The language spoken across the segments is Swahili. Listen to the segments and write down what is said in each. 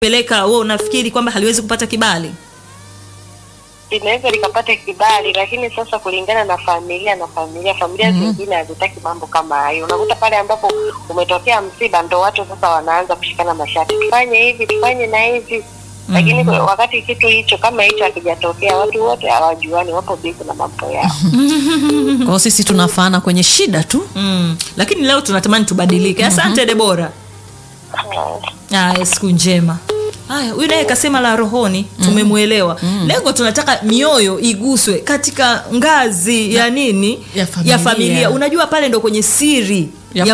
peleka wewe unafikiri kwamba haliwezi kupata kibali? Inaweza likapata kibali, lakini sasa kulingana na familia zingine hazitaki mambo kama hayo. Unakuta pale ambapo umetokea msiba ndo watu sasa wanaanza kushikana mashati, tufanye hivi, tufanye na hivi. Lakini wakati kitu hicho kama hicho hakijatokea, watu wote hawajuani, wapo busy na mambo yao. Kwa sisi tunafaana kwenye shida tu. Lakini leo tunatamani tubadilike. Asante Deborah. Siku njema. Haya, huyu naye kasema la rohoni, tumemuelewa. Lengo tunataka mioyo iguswe katika ngazi ya nini? Ya familia. Unajua pale ndo kwenye siri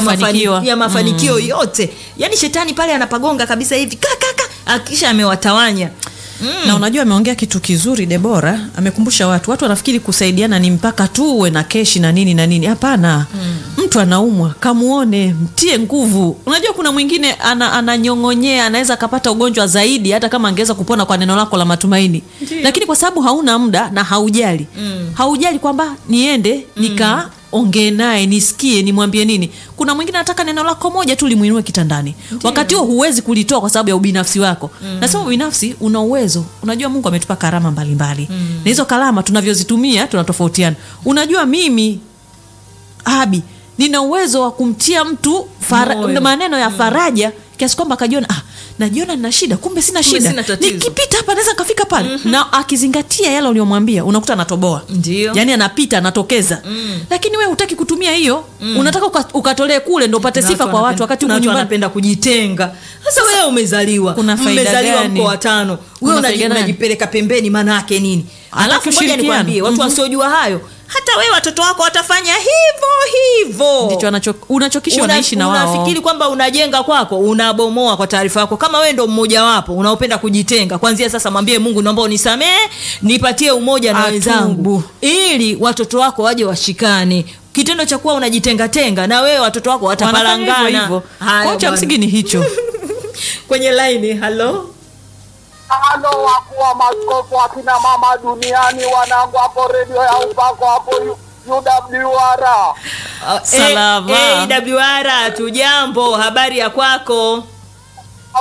ya mafanikio yote. Yaani shetani pale anapagonga kabisa hivi akisha amewatawanya. Na unajua ameongea kitu kizuri Deborah, amekumbusha watu wanafikiri kusaidiana ni mpaka tu uwe na keshi na nini. Hapana. Mtu anaumwa, kamuone, mtie nguvu. Unajua kuna mwingine ananyongonyea, anaweza akapata ugonjwa zaidi hata kama angeweza kupona kwa neno lako la matumaini. Lakini kwa sababu hauna muda na haujali. Haujali kwamba niende ongee naye, nisikie, nimwambie nini. Kuna mwingine anataka neno lako moja tu limuinue kitandani. Wakati huo huwezi kulitoa kwa sababu ya ubinafsi wako. Na sababu binafsi una uwezo. Unajua Mungu ametupa karama mbalimbali. Na hizo karama tunavyozitumia tunatofautiana. Unajua mimi Abi nina uwezo wa kumtia mtu maneno ya faraja kiasi kwamba akajiona najiona nina shida, kumbe sina shida. Nikipita hapa naweza kafika pale. Na akizingatia yale uliyomwambia unakuta anatoboa. Yaani anapita, anatokeza. Lakini wewe hutaki kutumia hiyo. Unataka ukatolee kule ndio upate sifa kwa watu wakati watu wanapenda kujitenga. Sasa wewe umezaliwa mko watano. Wewe unajipeleka pembeni, maana yake nini? Alafu ngoja nikwambie watu wasiojua hayo, hata wewe watoto wako watafanya hivyo. Ndicho unachokisha unaishi na wao. Unafikiri kwamba unajenga kwako, unabomoa. Kwa taarifa yako, kama wewe ndo mmoja wapo unaopenda kujitenga, kuanzia sasa mwambie Mungu, naomba unisamee, nipatie umoja na wenzangu ili watoto wako waje washikane. Kitendo cha kuwa unajitenga na wewe watoto wako watapalangana hivyo. Kocha msingi ni hicho. Kwenye line, hello. Halo wakuwa maskofu akina mama duniani, wanangu hapo radio ya upako hapo UWR. Salama. AWR, tujambo, habari ya kwako?